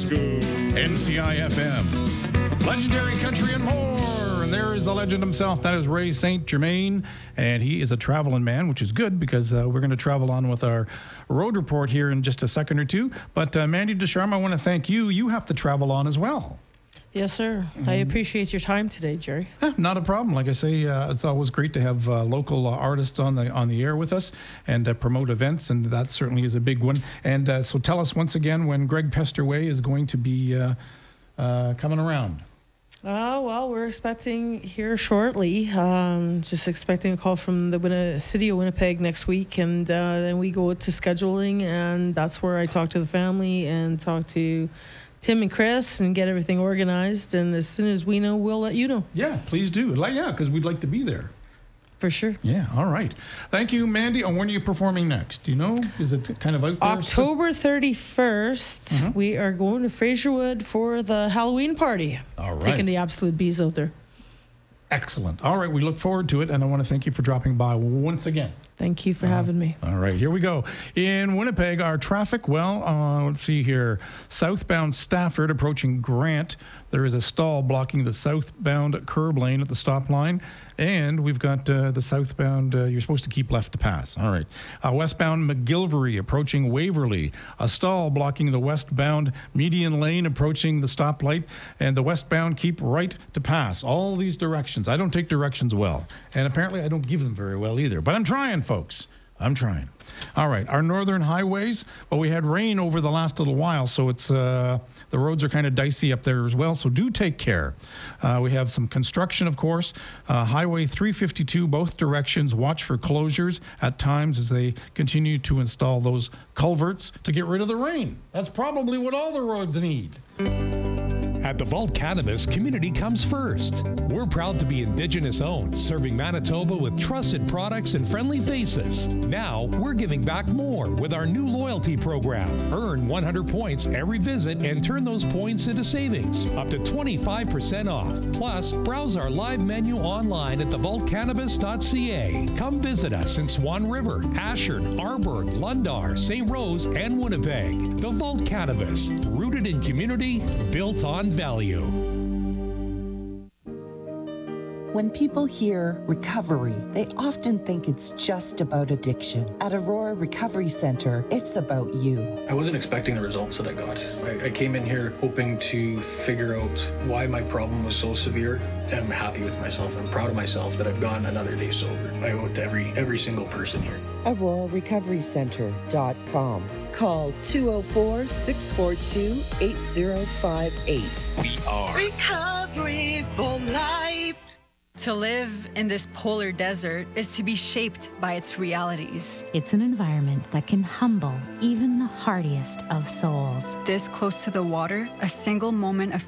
Scoop. NCI-FM, legendary country and more. And there is the legend himself. That is Ray St. Germain, and he is a traveling man, which is good because we're going to travel on with our road report here in just a second or two. But Mandy Ducharme, I want to thank you. You have to travel on as well. Yes, sir. I appreciate your time today, Jerry. Not a problem. Like I say, it's always great to have local artists on the air with us and promote events, and that certainly is a big one. And so tell us once again when Greg Pesterway is going to be coming around. Well, we're expecting here shortly. Just expecting a call from the city of Winnipeg next week, and then we go to scheduling, and that's where I talk to the family and talk to Tim and Chris and get everything organized. And as soon as we know, we'll let you know. Yeah, please do. Yeah, because we'd like to be there. For sure. Yeah, all right. Thank you, Mandy. And when are you performing next? Do you know? Is it kind of out there? October 31st, we are going to Fraserwood for the Halloween party. All right. Taking the absolute bees out there. Excellent. All right, we look forward to it, and I want to thank you for dropping by once again. Thank you for having me. All right, here we go. In Winnipeg, our traffic, let's see here. Southbound Stafford approaching Grant. There is a stall blocking the southbound curb lane at the stop line. And we've got the southbound, you're supposed to keep left to pass. All right. Westbound McGilvery approaching Waverly. A stall blocking the westbound median lane approaching the stoplight. And the westbound keep right to pass. All these directions. I don't take directions well. And apparently I don't give them very well either. But I'm trying, folks. I'm trying. All right, our northern highways, well, we had rain over the last little while, so it's the roads are kind of dicey up there as well, so do take care. We have some construction, of course. Highway 352, both directions, watch for closures at times as they continue to install those culverts to get rid of the rain. That's probably what all the roads need. At the Vault Cannabis, community comes first. We're proud to be Indigenous owned, serving Manitoba with trusted products and friendly faces. Now, we're giving back more with our new loyalty program. Earn 100 points every visit and turn those points into savings, up to 25% off. Plus, browse our live menu online at thevaultcannabis.ca. Come visit us in Swan River, Ashern, Arborg, Lundar, St. Rose, and Winnipeg. The Vault Cannabis, rooted in community, built on value. When people hear recovery, they often think it's just about addiction. At Aurora Recovery Center, it's about you. I wasn't expecting the results that I got. I came in here hoping to figure out why my problem was so severe. I'm happy with myself. I'm proud of myself that I've gone another day sober. I owe it to every single person here. AuroraRecoveryCenter.com. Call 204-642-8058. We are Recovery for Life. To live in this polar desert is to be shaped by its realities. It's an environment that can humble even the hardiest of souls. This close to the water, a single moment of